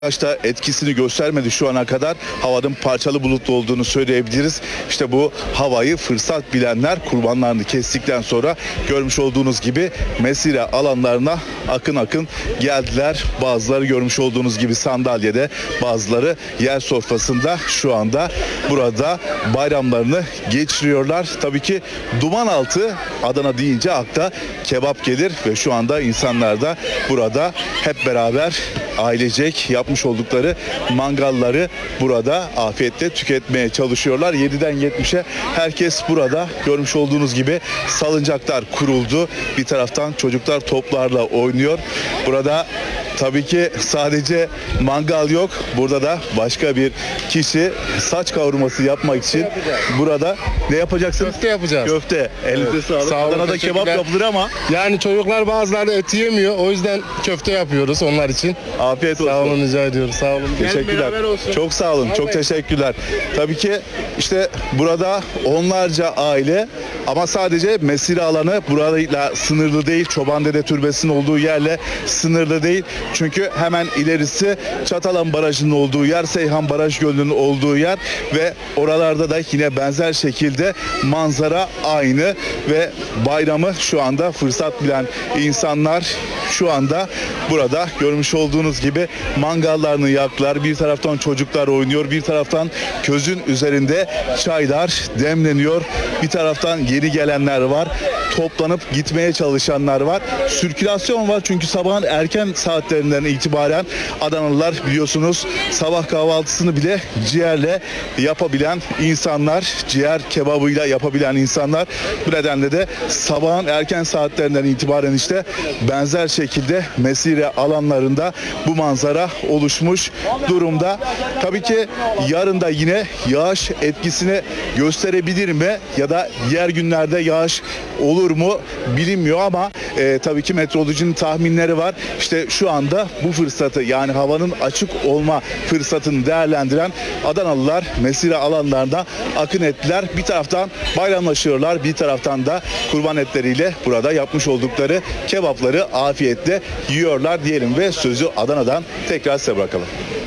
Da etkisini göstermedi şu ana kadar. Havanın parçalı bulutlu olduğunu söyleyebiliriz. İşte bu havayı fırsat bilenler kurbanlarını kestikten sonra görmüş olduğunuz gibi mesire alanlarına akın akın geldiler. Bazıları görmüş olduğunuz gibi sandalyede, bazıları yer sofrasında şu anda burada bayramlarını geçiriyorlar. Tabii ki duman altı, Adana deyince akla kebap gelir ve şu anda insanlar da burada hep beraber ailecek yapmış oldukları mangalları burada afiyetle tüketmeye çalışıyorlar. 7'den 70'e herkes burada. Görmüş olduğunuz gibi salıncaklar kuruldu. Bir taraftan çocuklar toplarla oynuyor. Burada tabii ki sadece mangal yok. Burada da başka bir kişi saç kavurması yapmak için burada ne yapacaksınız? Köfte yapacağız. Köfte. Elinize sağlık. Sağ olun, Adana'da kebap teşekkürler. yapılır ama Yani çocuklar bazıları et yemiyor. O yüzden köfte yapıyoruz onlar için. afiyet olsun. Sağ olun, rica ediyoruz. Sağ olun. Teşekkürler. Beraber olsun. Çok sağ olun. Çok teşekkürler. Tabii ki işte burada onlarca aile ama sadece mesire alanı burayla sınırlı değil. Çobandede Türbesi'nin olduğu yerle sınırlı değil. Çünkü hemen ilerisi Çatalan Barajı'nın olduğu yer, Seyhan Baraj Gölü'nün olduğu yer ve oralarda da yine benzer şekilde manzara aynı ve bayramı şu anda fırsat bilen insanlar şu anda burada görmüş olduğunuz gibi mangallarını yaktılar. Bir taraftan çocuklar oynuyor, bir taraftan közün üzerinde çaylar demleniyor. Bir taraftan yeni gelenler var. Toplanıp gitmeye çalışanlar var. Sirkülasyon var çünkü sabahın erken saatlerinden itibaren Adanalılar biliyorsunuz sabah kahvaltısını bile ciğerle yapabilen insanlar, ciğer kebabıyla yapabilen insanlar. Bu nedenle de sabahın erken saatlerinden itibaren işte benzer şekilde mesire alanlarında bu manzara oluşmuş durumda. Tabii ki yarın da yine yağış etkisini gösterebilir mi ya da diğer günlerde yağış olur mu bilinmiyor ama tabii ki meteorolojinin tahminleri var. İşte şu anda bu fırsatı, yani havanın açık olma fırsatını değerlendiren Adanalılar mesire alanlarına akın ettiler. Bir taraftan bayramlaşıyorlar, bir taraftan da kurban etleriyle burada yapmış oldukları kebapları afiyetle yiyorlar diyelim ve sözü Adana'dan tekrar size bırakalım.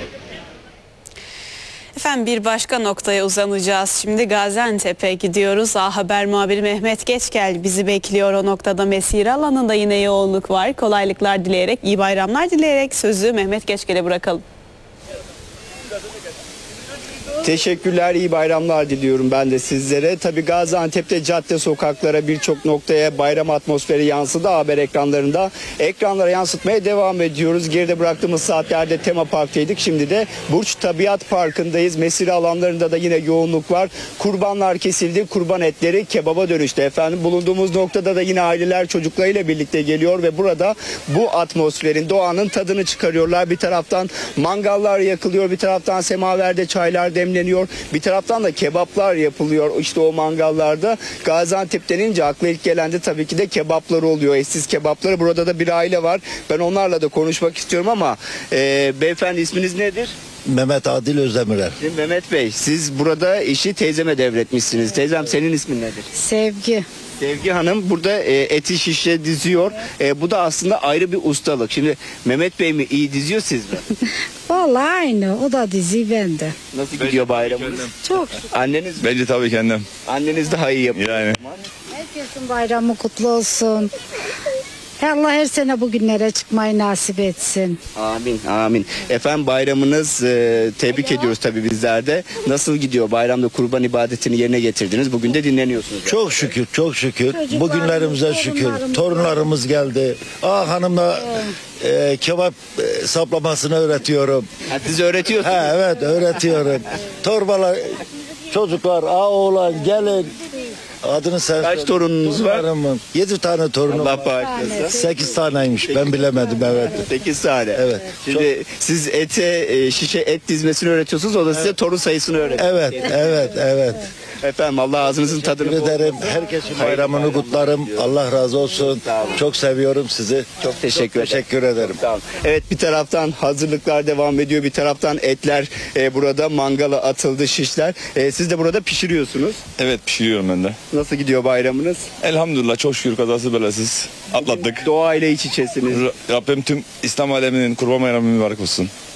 Efendim bir başka noktaya uzanacağız. Şimdi Gaziantep'e gidiyoruz. A Haber muhabiri Mehmet Geçgel bizi bekliyor o noktada. Mesire alanında yine yoğunluk var. Kolaylıklar dileyerek, iyi bayramlar dileyerek sözü Mehmet Geçgel'e bırakalım. Teşekkürler, iyi bayramlar diliyorum ben de sizlere. Tabii Gaziantep'te cadde sokaklara birçok noktaya bayram atmosferi yansıdı. Haber ekranlarında ekranlara yansıtmaya devam ediyoruz. Geride bıraktığımız saatlerde Tema Park'taydık. Şimdi de Burç Tabiat Parkı'ndayız. Mesire alanlarında da yine yoğunluk var. Kurbanlar kesildi. Kurban etleri kebaba dönüştü efendim. Bulunduğumuz noktada da yine aileler çocuklarıyla birlikte geliyor ve burada bu atmosferin, doğanın tadını çıkarıyorlar. Bir taraftan mangallar yakılıyor. Bir taraftan semaverde çaylar demleniyor. Bir taraftan da kebaplar yapılıyor işte o mangallarda. Gaziantep denince akla ilk gelen de tabii ki de kebapları oluyor. Eşsiz kebapları. Burada da bir aile var. Ben onlarla da konuşmak istiyorum ama beyefendi isminiz nedir? Mehmet Adil Özdemirer. Şimdi Mehmet Bey, siz burada işi teyzeme devretmişsiniz. Teyzem, senin ismin nedir? Sevgi. Sevgi Hanım burada eti şişe diziyor. Bu da aslında ayrı bir ustalık. Şimdi Mehmet Bey mi iyi diziyor, siz mi? Vallahi aynı. O da dizi ben de. Nasıl gidiyor bayramınız? Çok. Anneniz mi? Bence tabii kendim. Anneniz daha iyi yapıyor. Yani. Herkesin bayramı kutlu olsun. Allah her sene bu günlere çıkmayı nasip etsin. Amin, amin. Efendim bayramınız tebrik ediyoruz tabii bizler de. Nasıl gidiyor? Bayramda kurban ibadetini yerine getirdiniz. Bugün de dinleniyorsunuz. Çok şükür, çok şükür. Çocuklarımız, Bugünlerimize şükür. torunlarımız Torunlarımız geldi. Hanımla kebap saplamasını öğretiyorum. Ha, siz öğretiyorsunuz. Evet, öğretiyorum. Torbalar, çocuklar, oğlan gelin. Adını sen Kaç söyle. torununuz var? 7 tane torunum Allah var. bağışlasın. 8 taneymiş. Ben bilemedim, evet. 8 tane. Evet. Şimdi siz şişe et dizmesini öğretiyorsunuz. O da size torun sayısını öğretiyor. Evet, evet, evet. Efendim Allah ağzınızın tadını Teşekkür bol. ederim. Herkesin bayramını kutlarım. Allah razı olsun. Çok seviyorum sizi. Çok teşekkür ederim. Teşekkür ederim. Tamam. Evet, bir taraftan hazırlıklar devam ediyor. Bir taraftan etler burada mangala atıldı, şişler. Siz de burada pişiriyorsunuz. Evet, pişiriyorum ben de. Nasıl gidiyor bayramınız? Elhamdülillah, çok şükür kazası belasız atlattık. Doğayla iç içesiniz. Rabbim tüm İslam aleminin kurban bayramı mübarek olsun.